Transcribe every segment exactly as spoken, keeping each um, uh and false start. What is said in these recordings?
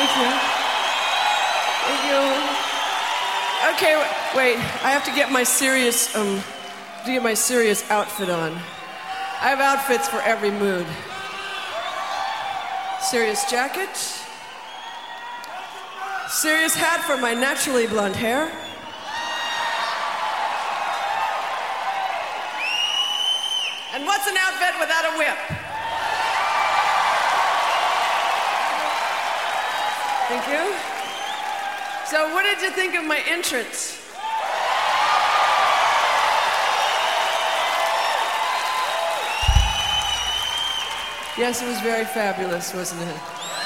Thank you. Thank you. Okay, w- wait. I have to get my serious, um, to get my serious outfit on. I have outfits for every mood. Serious jacket. Serious hat for my naturally blonde hair. And what's an outfit without a whip? Thank you. So what did you think of my entrance? Yes, it was very fabulous, wasn't it?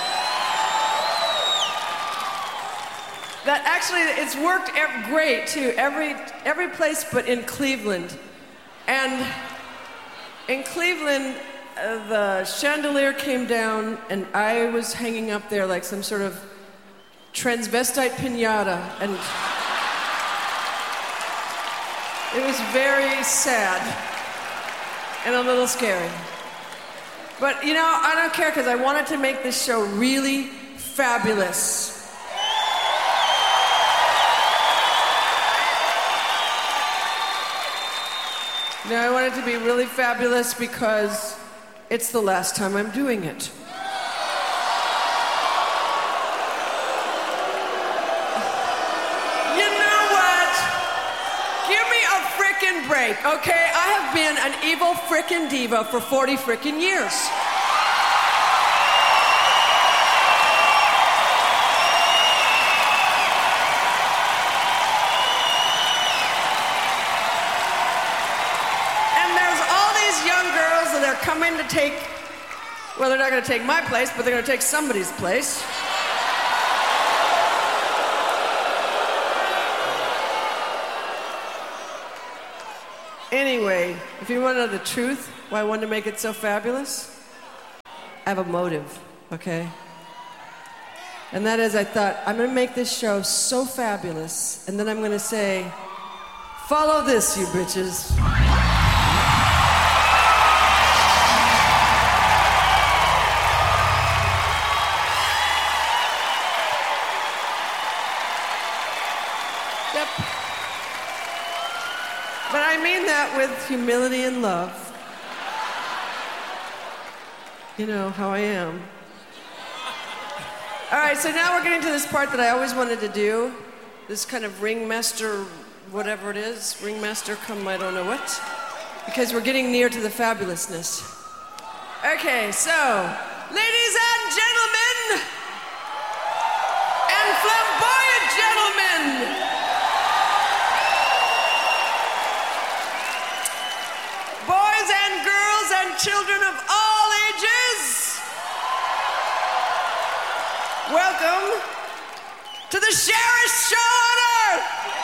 That actually, it's worked ev- great too. Every every place but in Cleveland. And in Cleveland, uh, the chandelier came down and I was hanging up there like some sort of transvestite piñata, and it was very sad and a little scary. But you know, I don't care because I wanted to make this show really fabulous. Now I want it to be really fabulous because it's the last time I'm doing it. You know what? Give me a frickin' break, okay? I have been an evil frickin' diva for forty frickin' years. They're coming to take, well, they're not going to take my place, but they're going to take somebody's place. Anyway, if you want to know the truth, why I wanted to make it so fabulous, I have a motive, okay? And that is, I thought, I'm going to make this show so fabulous, and then I'm going to say, follow this, you bitches. Yep. But I mean that with humility and love. You know how I am. All right, so now we're getting to this part that I always wanted to do. This kind of ringmaster, whatever it is. Ringmaster come I don't know what. Because we're getting near to the fabulousness. Okay, so, ladies and gentlemen, and flamboyant gentlemen, boys and girls and children of all ages, welcome to the Sheriff's Show on Earth!